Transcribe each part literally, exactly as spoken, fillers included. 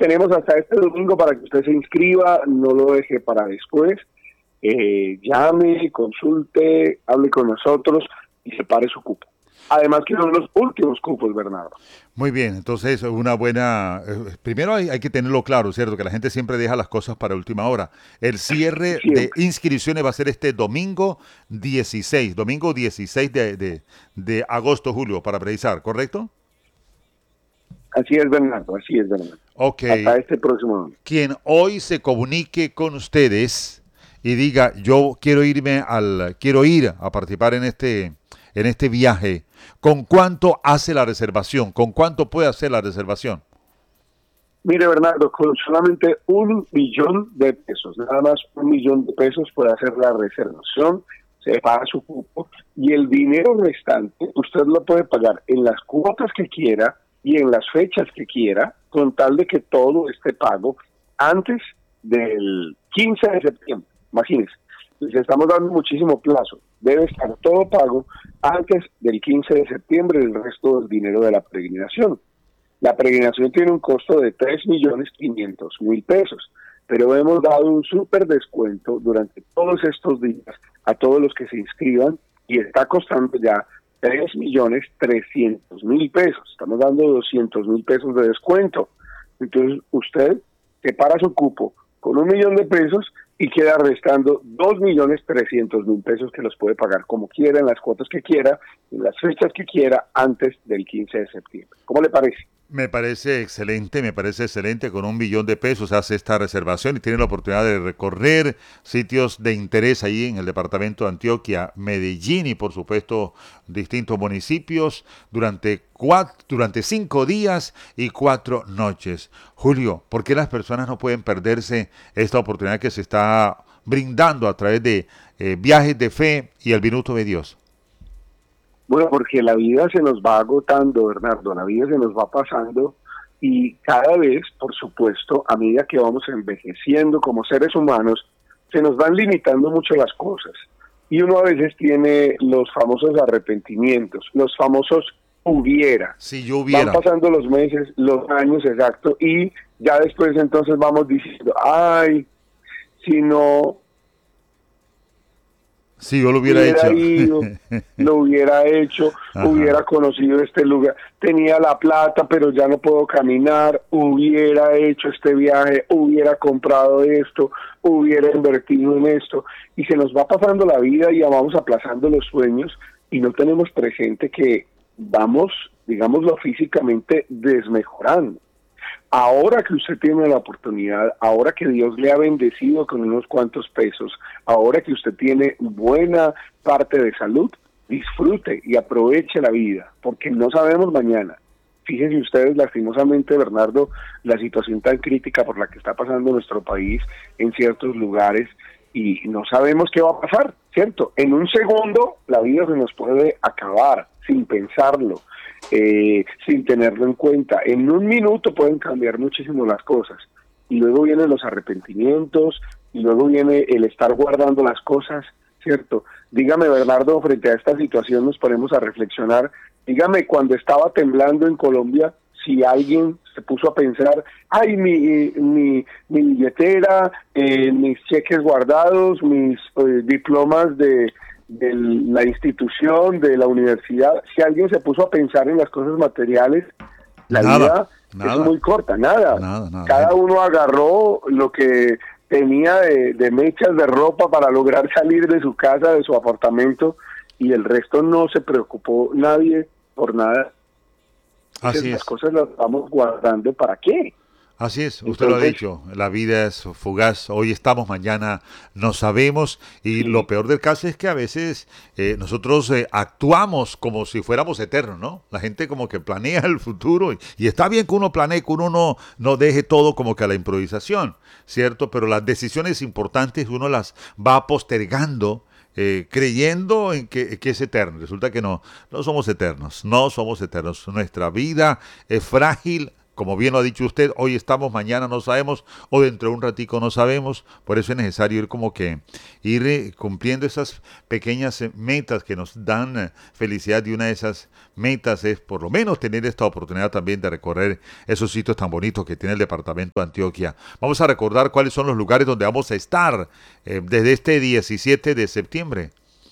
tenemos hasta este domingo para que usted se inscriba, no lo deje para después. Eh, llame, consulte, hable con nosotros y separe su cupo. Además que son los últimos cupos, Bernardo. Muy bien, entonces una buena... eh, primero hay, hay que tenerlo claro, ¿cierto? Que la gente siempre deja las cosas para última hora. El cierre de Siempre. inscripciones va a ser este domingo dieciséis, domingo dieciséis de, de, de agosto, Julio, para precisar, ¿correcto? Así es, Bernardo, así es, Bernardo. Ok. Hasta este próximo domingo. Quien hoy se comunique con ustedes y diga, yo quiero irme al... quiero ir a participar en este... en este viaje, ¿con cuánto hace la reservación? ¿Con cuánto puede hacer la reservación? Mire, Bernardo, con solamente un millón de pesos, nada más un millón de pesos puede hacer la reservación, se paga su cupo y el dinero restante usted lo puede pagar en las cuotas que quiera y en las fechas que quiera, con tal de que todo esté pago antes del quince de septiembre. Imagínense, les estamos dando muchísimo plazo. Debe estar todo pago antes del quince de septiembre el resto del dinero de la peregrinación. La peregrinación tiene un costo de tres millones quinientos mil pesos, pero hemos dado un súper descuento durante todos estos días a todos los que se inscriban y está costando ya tres millones trescientos mil pesos. Estamos dando doscientos mil pesos de descuento. Entonces usted separa su cupo con un millón de pesos y queda restando dos millones trescientos mil pesos que los puede pagar como quiera, en las cuotas que quiera, en las fechas que quiera, antes del quince de septiembre. ¿Cómo le parece? Me parece excelente, me parece excelente. Con un billón de pesos hace esta reservación y tiene la oportunidad de recorrer sitios de interés ahí en el departamento de Antioquia, Medellín y por supuesto distintos municipios durante cuatro, durante cinco días y cuatro noches. Julio, ¿por qué las personas no pueden perderse esta oportunidad que se está brindando a través de eh, Viajes de Fe y el Minuto de Dios? Bueno, porque la vida se nos va agotando, Bernardo, la vida se nos va pasando y cada vez, por supuesto, a medida que vamos envejeciendo como seres humanos, se nos van limitando mucho las cosas. Y uno a veces tiene los famosos arrepentimientos, los famosos hubiera. Si yo hubiera. Van pasando los meses, los años, exacto, y ya después entonces vamos diciendo, ay, si no... Si yo lo hubiera, hubiera hecho. ido, lo hubiera hecho, Ajá. hubiera conocido este lugar, tenía la plata pero ya no puedo caminar, hubiera hecho este viaje, hubiera comprado esto, hubiera invertido en esto, y se nos va pasando la vida y ya vamos aplazando los sueños y no tenemos presente que vamos, digámoslo físicamente, desmejorando. Ahora que usted tiene la oportunidad, ahora que Dios le ha bendecido con unos cuantos pesos, ahora que usted tiene buena parte de salud, disfrute y aproveche la vida, porque no sabemos mañana. Fíjense ustedes, lastimosamente, Bernardo, la situación tan crítica por la que está pasando nuestro país en ciertos lugares y no sabemos qué va a pasar, ¿cierto? En un segundo la vida se nos puede acabar sin pensarlo. Eh, sin tenerlo en cuenta. En un minuto pueden cambiar muchísimo las cosas y luego vienen los arrepentimientos y luego viene el estar guardando las cosas, ¿cierto? Dígame, Bernardo, frente a esta situación nos ponemos a reflexionar. Dígame, cuando estaba temblando en Colombia, si alguien se puso a pensar, ay, mi, mi, mi billetera, eh, mis cheques guardados, mis eh, diplomas de de la institución, de la universidad, si alguien se puso a pensar en las cosas materiales, la Nada, vida nada. es muy corta, nada. Nada, nada. Cada uno agarró lo que tenía de, de mechas de ropa para lograr salir de su casa, de su apartamento, y el resto no se preocupó nadie por nada. Entonces, Así las es. cosas las vamos guardando, ¿para qué? Así es, usted Entonces, lo ha dicho, la vida es fugaz, hoy estamos, mañana no sabemos y sí, lo peor del caso es que a veces eh, nosotros eh, actuamos como si fuéramos eternos, ¿no? La gente como que planea el futuro y, y está bien que uno planee, que uno no, no deje todo como que a la improvisación, ¿cierto? Pero las decisiones importantes uno las va postergando. Eh, creyendo en que, que es eterno. Resulta que no, no somos eternos, no somos eternos. Nuestra vida es frágil, como bien lo ha dicho usted, hoy estamos, mañana no sabemos, o dentro de un ratico no sabemos, por eso es necesario ir como que, ir eh, cumpliendo esas pequeñas eh, metas que nos dan eh, felicidad, y una de esas metas es por lo menos tener esta oportunidad también de recorrer esos sitios tan bonitos que tiene el departamento de Antioquia. Vamos a recordar cuáles son los lugares donde vamos a estar eh, desde este diecisiete de septiembre.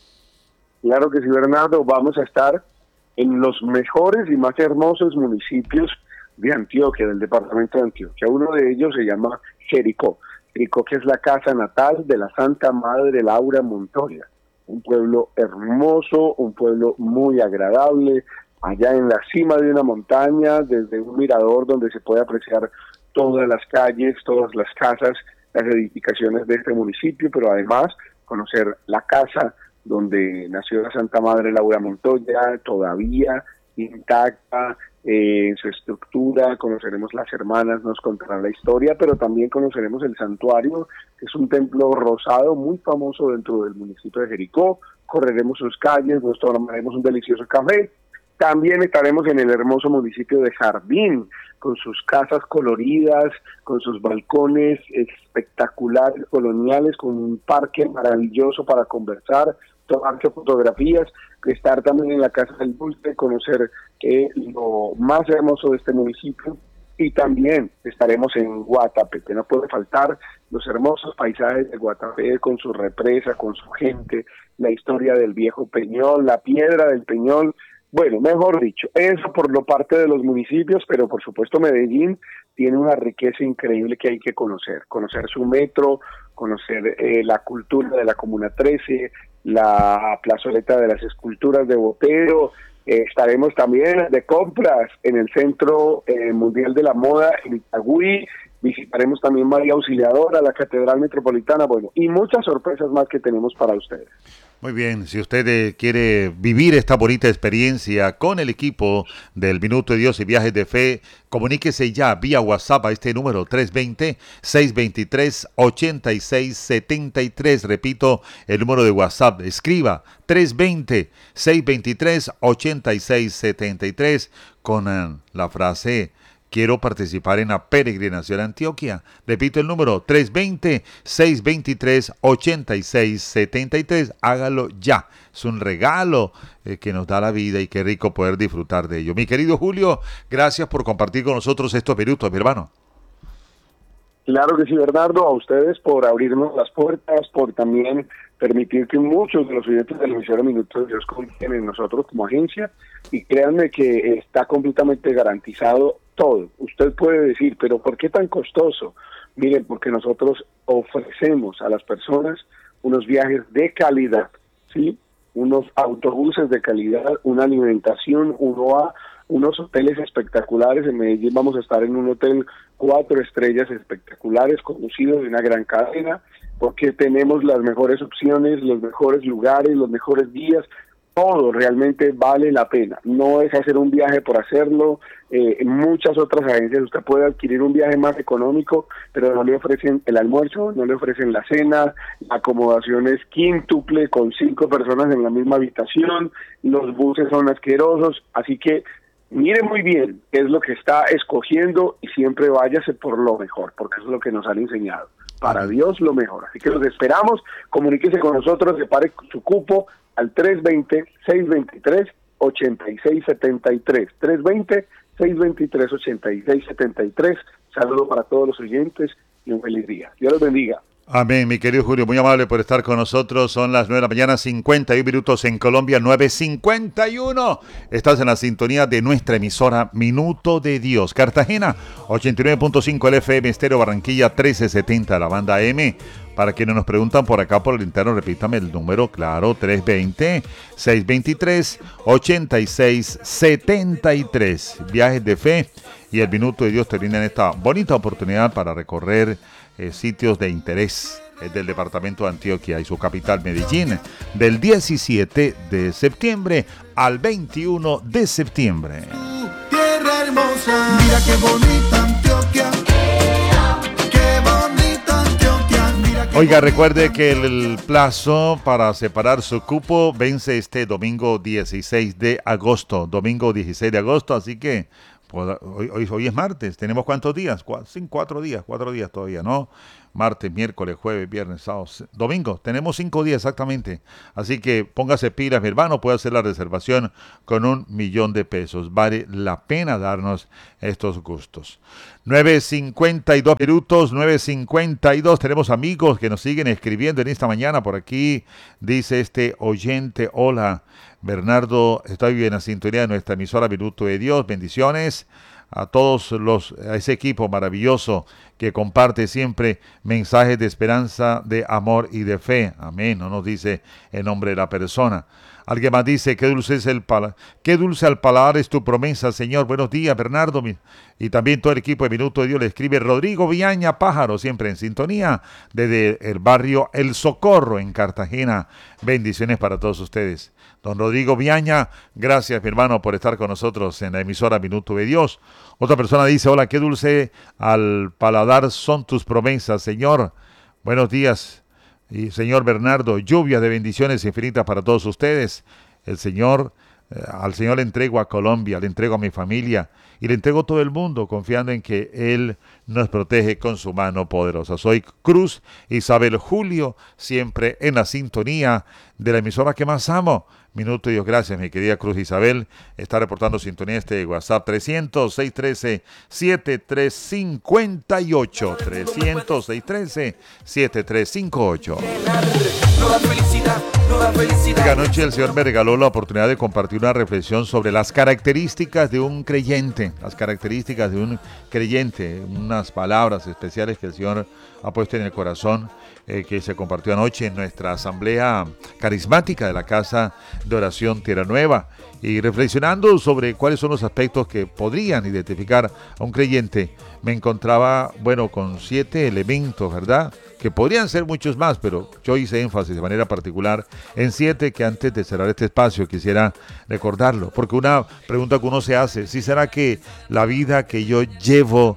Claro que sí, Bernardo, vamos a estar en los mejores y más hermosos municipios de Antioquia, del departamento de Antioquia. Uno de ellos se llama Jericó. Jericó, que es la casa natal de la Santa Madre Laura Montoya. Un pueblo hermoso, un pueblo muy agradable, allá en la cima de una montaña, desde un mirador donde se puede apreciar todas las calles, todas las casas, las edificaciones de este municipio, pero además conocer la casa donde nació la Santa Madre Laura Montoya, todavía intacta eh, en su estructura. Conoceremos las hermanas, nos contarán la historia, pero también conoceremos el santuario, que es un templo rosado muy famoso dentro del municipio de Jericó. Correremos sus calles, nos tomaremos un delicioso café. También estaremos en el hermoso municipio de Jardín, con sus casas coloridas, con sus balcones espectaculares, coloniales, con un parque maravilloso para conversar, tomarse fotografías, estar también en la Casa del Dulce, conocer eh, lo más hermoso de este municipio, y también estaremos en Guatapé, que no puede faltar los hermosos paisajes de Guatapé, con su represa, con su gente, la historia del viejo Peñol, la piedra del Peñol. Bueno, mejor dicho, eso por lo parte de los municipios, pero por supuesto Medellín tiene una riqueza increíble que hay que conocer, conocer su metro, conocer eh, la cultura de la Comuna trece, la plazoleta de las esculturas de Botero. Eh, estaremos también de compras en el Centro eh, Mundial de la Moda en Itagüí. Visitaremos también María Auxiliadora, la Catedral Metropolitana, bueno, y muchas sorpresas más que tenemos para ustedes. Muy bien, si usted eh, quiere vivir esta bonita experiencia con el equipo del Minuto de Dios y Viajes de Fe, comuníquese ya vía WhatsApp a este número tres dos cero, seis dos tres, ocho seis siete tres. Repito, el número de WhatsApp, escriba tres dos cero, seis dos tres, ocho seis siete tres con eh, la frase: quiero participar en la peregrinación a Antioquia. Repito el número, tres dos cero, seis dos tres, ocho seis siete tres. Hágalo ya. Es un regalo eh, que nos da la vida, y qué rico poder disfrutar de ello. Mi querido Julio, gracias por compartir con nosotros estos minutos, mi hermano. Claro que sí, Bernardo, a ustedes por abrirnos las puertas, por también permitir que muchos de los oyentes del emisora Minuto de Dios confíen en nosotros como agencia, y créanme que está completamente garantizado todo. Usted puede decir, pero ¿por qué tan costoso? Miren, porque nosotros ofrecemos a las personas unos viajes de calidad, ¿sí? Unos autobuses de calidad, una alimentación, uno a unos hoteles espectaculares. En Medellín vamos a estar en un hotel cuatro estrellas espectaculares, conducido de una gran cadena, porque tenemos las mejores opciones, los mejores lugares, los mejores días. Todo realmente vale la pena. No es hacer un viaje por hacerlo. Eh, en muchas otras agencias usted puede adquirir un viaje más económico, pero no le ofrecen el almuerzo, no le ofrecen la cena, la acomodación es quíntuple con cinco personas en la misma habitación, los buses son asquerosos, así que mire muy bien qué es lo que está escogiendo, y siempre váyase por lo mejor, porque eso es lo que nos han enseñado. Para Dios lo mejor. Así que los esperamos, comuníquese con nosotros, separe su cupo al tres dos cero, seis dos tres, ocho seis siete tres, tres dos cero, seis dos tres, ocho seis siete tres. Saludos para todos los oyentes y un feliz día. Dios los bendiga. Amén, mi querido Julio, muy amable por estar con nosotros. Son las nueve de la mañana, cincuenta y un minutos en Colombia, nueve cincuenta y uno. Estás en la sintonía de nuestra emisora Minuto de Dios. Cartagena, ochenta y nueve punto cinco el F M, Estéreo Barranquilla, trece setenta la banda M. Para quienes nos preguntan por acá por el interno, repítame el número, claro, tres dos cero, seis dos tres, ocho seis siete tres. Viajes de Fe y el Minuto de Dios te brindan esta bonita oportunidad para recorrer Eh, sitios de interés eh, del departamento de Antioquia y su capital Medellín, del diecisiete de septiembre al veintiuno de septiembre. Tierra hermosa, mira qué bonita Antioquia, qué bonita Antioquia, mira qué Oiga, recuerde que el, el plazo para separar su cupo vence este domingo dieciséis de agosto, domingo dieciséis de agosto, así que Hoy, hoy, hoy es martes, ¿tenemos cuántos días? Cu sí, cuatro días, cuatro días todavía, ¿no? Martes, miércoles, jueves, viernes, sábado, domingo. Tenemos cinco días exactamente. Así que póngase pilas, mi hermano, puede hacer la reservación con un millón de pesos. Vale la pena darnos estos gustos. nueve cincuenta y dos minutos, nueve cincuenta y dos. Tenemos amigos que nos siguen escribiendo en esta mañana. Por aquí dice este oyente, hola, Bernardo, estoy bien en la sintonía de nuestra emisora Minuto de Dios. Bendiciones a todos los, a ese equipo maravilloso que comparte siempre mensajes de esperanza, de amor y de fe. Amén. No nos dice el nombre de la persona. Alguien más dice, qué dulce es el pala qué dulce al paladar es tu promesa, Señor. Buenos días, Bernardo. Y también todo el equipo de Minuto de Dios le escribe Rodrigo Viaña Pájaro, siempre en sintonía, desde el barrio El Socorro, en Cartagena. Bendiciones para todos ustedes. Don Rodrigo Viaña, gracias, mi hermano, por estar con nosotros en la emisora Minuto de Dios. Otra persona dice, hola, qué dulce al paladar son tus promesas, Señor. Buenos días. Y señor Bernardo, lluvia de bendiciones infinitas para todos ustedes. El Señor, eh, al Señor le entrego a Colombia, le entrego a mi familia y le entrego a todo el mundo, confiando en que Él nos protege con su mano poderosa. Soy Cruz Isabel Julio, siempre en la sintonía de la emisora que más amo. Minuto de Dios, gracias, mi querida Cruz Isabel. Está reportando sintonía este WhatsApp trescientos, seiscientos trece, setenta y tres cincuenta y ocho. trescientos, seiscientos trece, setenta y tres cincuenta y ocho. Esta noche el Señor me regaló la oportunidad de compartir una reflexión sobre las características de un creyente. Las características de un creyente. Unas palabras especiales que el Señor ha puesto en el corazón. Eh, que se compartió anoche en nuestra asamblea carismática de la Casa de Oración Tierra Nueva, y reflexionando sobre cuáles son los aspectos que podrían identificar a un creyente, me encontraba, bueno, con siete elementos, ¿verdad?, que podrían ser muchos más, pero yo hice énfasis de manera particular en siete que antes de cerrar este espacio quisiera recordarlo, porque una pregunta que uno se hace, ¿sí será que la vida que yo llevo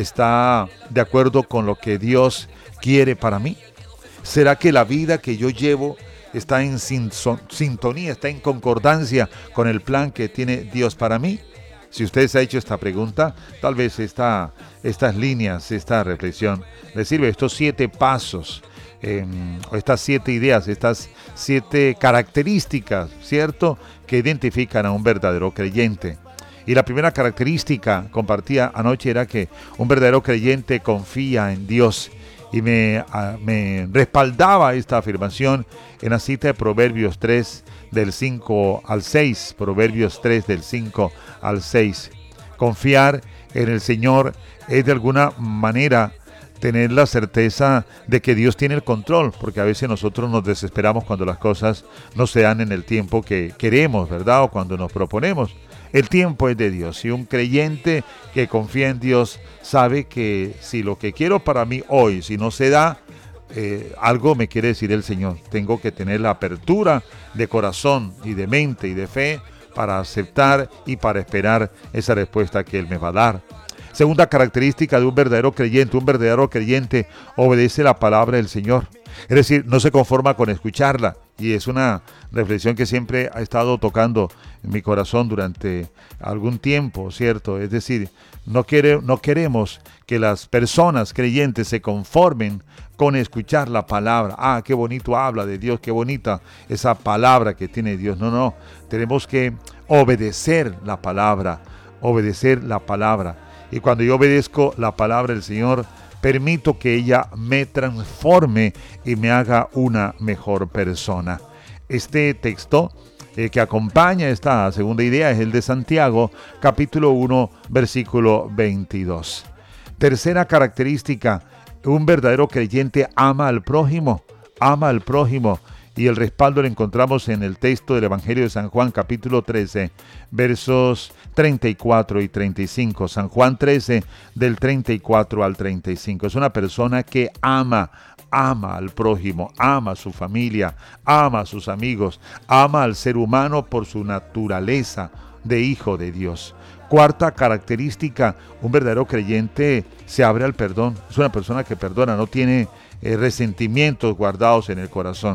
está de acuerdo con lo que Dios quiere para mí? ¿Será que la vida que yo llevo está en sintonía, está en concordancia con el plan que tiene Dios para mí? Si usted se ha hecho esta pregunta, tal vez esta, estas líneas, esta reflexión le sirve. Estos siete pasos, eh, estas siete ideas, estas siete características, ¿cierto?, que identifican a un verdadero creyente. Y la primera característica compartida anoche era que un verdadero creyente confía en Dios. Y me, me respaldaba esta afirmación en la cita de Proverbios tres, del cinco al seis. Proverbios tres, del cinco al seis. Confiar en el Señor es de alguna manera tener la certeza de que Dios tiene el control, porque a veces nosotros nos desesperamos cuando las cosas no se dan en el tiempo que queremos, ¿verdad?, o cuando nos proponemos. El tiempo es de Dios, y un creyente que confía en Dios sabe que si lo que quiero para mí hoy, si no se da, eh, algo me quiere decir el Señor. Tengo que tener la apertura de corazón y de mente y de fe para aceptar y para esperar esa respuesta que Él me va a dar. Segunda característica de un verdadero creyente, un verdadero creyente obedece la palabra del Señor. Es decir, no se conforma con escucharla. Y es una reflexión que siempre ha estado tocando en mi corazón durante algún tiempo, ¿cierto? Es decir, no, quiere, no queremos que las personas creyentes se conformen con escuchar la palabra. Ah, qué bonito habla de Dios, qué bonita esa palabra que tiene Dios. No, no, tenemos que obedecer la palabra, obedecer la palabra. Y cuando yo obedezco la palabra del Señor, permito que ella me transforme y me haga una mejor persona. Este texto eh, que acompaña esta segunda idea es el de Santiago, capítulo uno, versículo veintidós. Tercera característica, un verdadero creyente ama al prójimo, ama al prójimo. Y el respaldo lo encontramos en el texto del Evangelio de San Juan, capítulo trece, versos treinta y cuatro y treinta y cinco. San Juan trece, del treinta y cuatro al treinta y cinco. Es una persona que ama, ama al prójimo, ama a su familia, ama a sus amigos, ama al ser humano por su naturaleza de hijo de Dios. Cuarta característica, un verdadero creyente se abre al perdón. Es una persona que perdona, no tiene eh, resentimientos guardados en el corazón.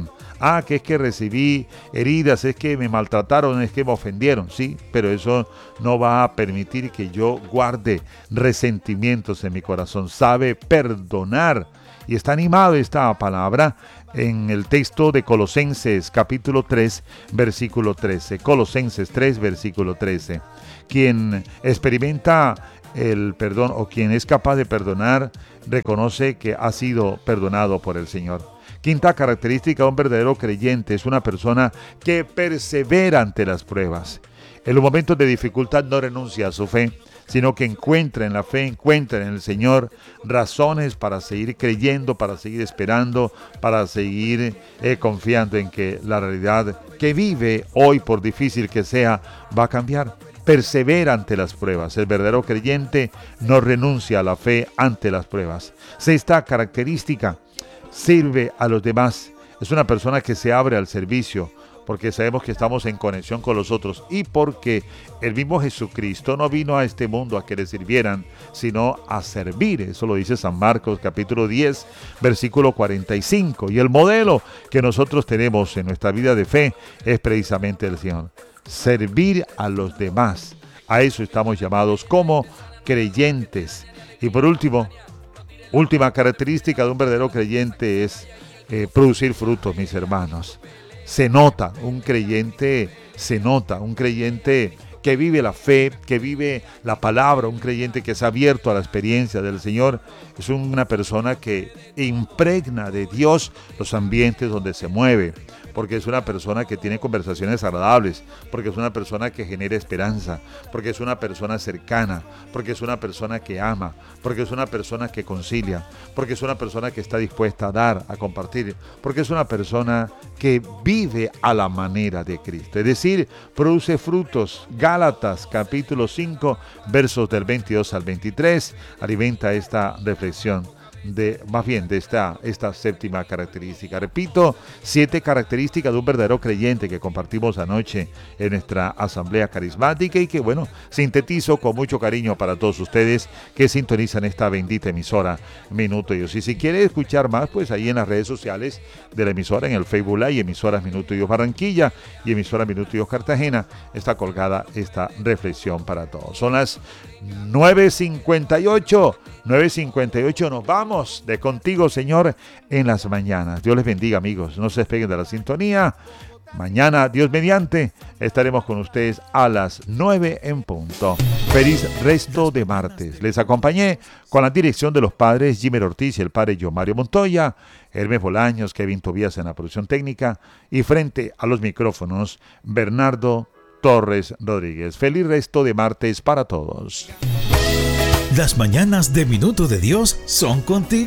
Ah, que es que recibí heridas, es que me maltrataron, es que me ofendieron. Sí, pero eso no va a permitir que yo guarde resentimientos en mi corazón. Sabe perdonar. Y está animado esta palabra en el texto de Colosenses capítulo tres, versículo trece. Colosenses tres, versículo trece. Quien experimenta el perdón o quien es capaz de perdonar, reconoce que ha sido perdonado por el Señor. Quinta característica de un verdadero creyente es una persona que persevera ante las pruebas. En los momentos de dificultad no renuncia a su fe, sino que encuentra en la fe, encuentra en el Señor razones para seguir creyendo, para seguir esperando, para seguir eh, confiando en que la realidad que vive hoy, por difícil que sea, va a cambiar. Persevera ante las pruebas. El verdadero creyente no renuncia a la fe ante las pruebas. Sexta característica, sirve a los demás. Es una persona que se abre al servicio, porque sabemos que estamos en conexión con los otros y porque el mismo Jesucristo no vino a este mundo a que le sirvieran, sino a servir. Eso lo dice San Marcos capítulo diez, versículo cuarenta y cinco. Y el modelo que nosotros tenemos en nuestra vida de fe es precisamente el Señor. Servir a los demás. A eso estamos llamados como creyentes. Y por último, última característica de un verdadero creyente es eh, producir frutos, mis hermanos. Se nota, un creyente se nota, un creyente que vive la fe, que vive la palabra, un creyente que es abierto a la experiencia del Señor, es una persona que impregna de Dios los ambientes donde se mueve, porque es una persona que tiene conversaciones agradables, porque es una persona que genera esperanza, porque es una persona cercana, porque es una persona que ama, porque es una persona que concilia, porque es una persona que está dispuesta a dar, a compartir, porque es una persona que vive a la manera de Cristo, es decir, produce frutos. Gálatas capítulo cinco, versos del veintidós al veintitrés, alimenta esta reflexión. De, más bien de esta, esta séptima característica. Repito, siete características de un verdadero creyente que compartimos anoche en nuestra asamblea carismática y que, bueno, sintetizo con mucho cariño para todos ustedes que sintonizan esta bendita emisora Minuto Dios. Y si quiere escuchar más, pues ahí en las redes sociales de la emisora, en el Facebook Live, emisoras Minuto Dios Barranquilla y emisora Minuto Dios Cartagena, está colgada esta reflexión para todos. Son las nueve cincuenta y ocho. nueve cincuenta y ocho, nos vamos de Contigo, Señor, en las mañanas. Dios les bendiga, amigos. No se despeguen de la sintonía. Mañana, Dios mediante, estaremos con ustedes a las nueve en punto. Feliz resto de martes. Les acompañé con la dirección de los padres Jimmer Ortiz y el padre John Mario Montoya, Hermes Bolaños, Kevin Tobías en la producción técnica y frente a los micrófonos, Bernardo Torres Rodríguez. Feliz resto de martes para todos. Las mañanas de Minuto de Dios son contigo.